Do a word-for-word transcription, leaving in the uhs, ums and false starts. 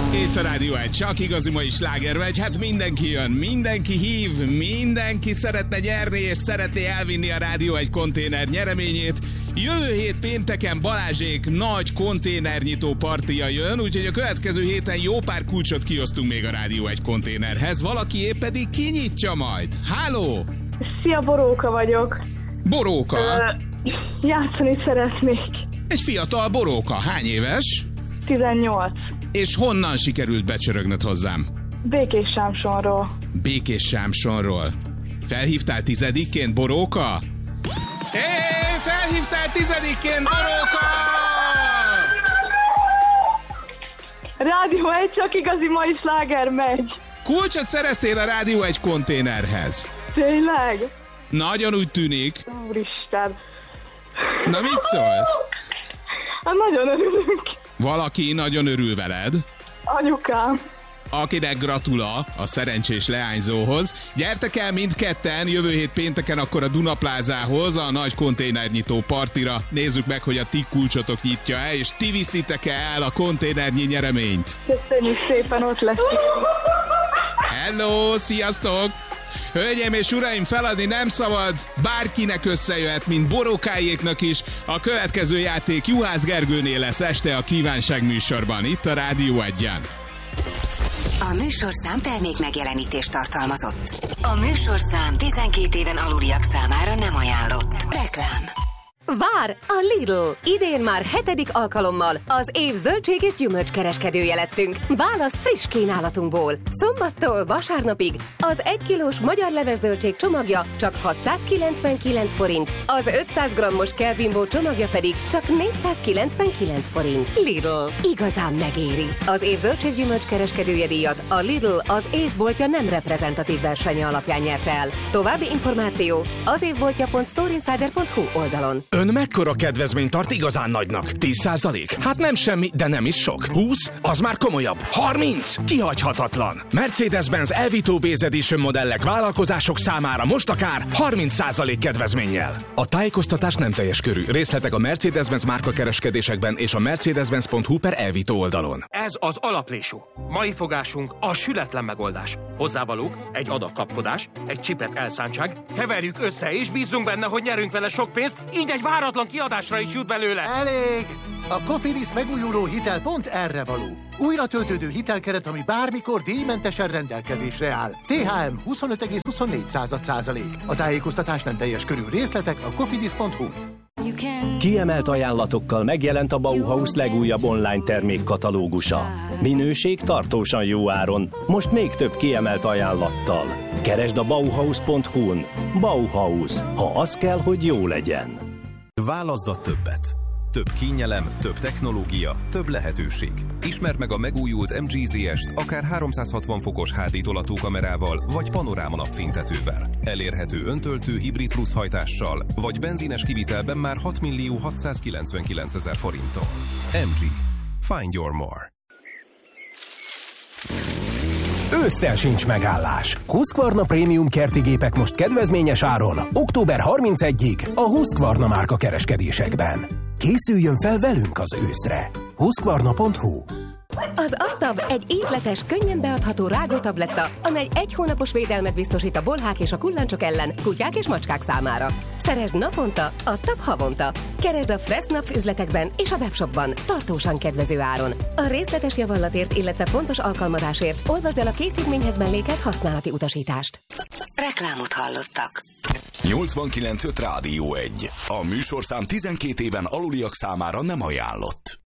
Itt a Rádió egy, csak igazi mai slágermegy, hát mindenki jön, mindenki hív, mindenki szeretne nyerni, és szeretné elvinni a Rádió egy konténer nyereményét. Jövő hét pénteken Balázsék nagy konténernyitó partia jön, úgyhogy a következő héten jó pár kulcsot kiosztunk még a Rádió egy konténerhez, valakié pedig kinyitja majd. Háló! Szia, Boróka vagyok. Boróka? Ö, játszani szeretnék. Egy fiatal Boróka, hány éves? tizennyolc. És honnan sikerült becsörögnöd hozzám? Békés Sámsonról. Békés Sámsonról. Felhívtál tizedikként, Boróka? Hé, felhívtál tizedikként, Boróka! Rádió egy, csak igazi mai sláger megy. Kulcsot szereztél a Rádió egy konténerhez. Tényleg? Nagyon úgy tűnik. Úristen. Na mit szólsz? Hát nagyon örülünk. Valaki nagyon örül veled. Anyukám. Akinek gratula a szerencsés leányzóhoz. Gyertek el mindketten jövő hét pénteken akkor a Dunaplázához, a nagy konténernyitó partira. Nézzük meg, hogy a ti kulcsotok nyitja-e, és ti viszitek-e el a konténernyi nyereményt. Köszönjük szépen, ott leszünk. Hello, sziasztok! Hölgyeim és uraim, feladni nem szabad, bárkinek összejöhet, mint Borókáéknak is. A következő játék Juhász Gergőnél lesz este a Kívánság műsorban, itt a Rádió egyen. A műsorszám termék megjelenítést tartalmazott. A műsorszám tizenkét éven aluliak számára nem ajánlott. Reklám. Vár a Lidl! Idén már hetedik alkalommal az év zöldség és gyümölcskereskedője lettünk. Válasz friss kínálatunkból. Szombattól vasárnapig az egy kilós magyar leves zöldség csomagja csak hatszázkilencvenkilenc forint, az ötszáz grammos Kelbimbó csomagja pedig csak négyszázkilencvenkilenc forint. Lidl. Igazán megéri. Az év zöldség gyümölcskereskedője díjat a Lidl az évboltja nem reprezentatív versenye alapján nyerte el. További információ az évboltja pont storeinsider pont hu oldalon. Ön mekkora kedvezményt tart igazán nagynak? tíz százalék? Hát nem semmi, de nem is sok. húsz? Az már komolyabb. harminc? Kihagyhatatlan. Mercedes-Benz Elvito Base Edition modellek vállalkozások számára most akár harminc százalék kedvezménnyel. A tájékoztatás nem teljes körű. Részletek a Mercedes-Benz márkakereskedésekben és a mercedes-benz pont hu per Elvito oldalon. Ez az alaplésú. Mai fogásunk a sületlen megoldás. Hozzávalók, egy adag kapkodás, egy csipet elszántság, keverjük össze és bízzunk benne, hogy nyerünk vele sok pénzt, így egy váratlan kiadásra is jut belőle. Elég! A Cofidis megújuló hitel pont erre való. Újra töltődő hitelkeret, ami bármikor díjmentesen rendelkezésre áll. té há em huszonöt egész huszonnégy százalék. A tájékoztatás nem teljes körű, részletek a cofidis pont hu. Kiemelt ajánlatokkal megjelent a Bauhaus legújabb online termékkatalógusa. Minőség tartósan jó áron, most még több kiemelt ajánlattal. Keresd a bauhaus pont hu-n. Bauhaus, ha az kell, hogy jó legyen. Válaszd a többet. Több kényelem, több technológia, több lehetőség. Ismerd meg a megújult em gé zé est akár háromszázhatvan fokos há dé tolató kamerával, vagy panoráma napfénytetővel. Elérhető öntöltő hibrid plusz hajtással, vagy benzines kivitelben már hat millió hatszázkilencvenkilencezer forinttal. em gé. Find your more. Ősszel sincs megállás. Husqvarna Prémium kerti gépek most kedvezményes áron, október harmincegyedikéig a Husqvarna márka kereskedésekben. Készüljön fel velünk az őszre. husqvarna pont hu. Az Attab egy ízletes, könnyen beadható rágótabletta, amely egy hónapos védelmet biztosít a bolhák és a kullancsok ellen, kutyák és macskák számára. Szeresd naponta, Attab havonta. Keresd a Fressnapf üzletekben és a webshopban, tartósan kedvező áron. A részletes javallatért, illetve pontos alkalmazásért olvasd el a készítményhez mellékelt használati utasítást. Reklámot hallottak. nyolcvankilenc öt Rádió egy. A műsorszám tizenkét éven aluliak számára nem ajánlott.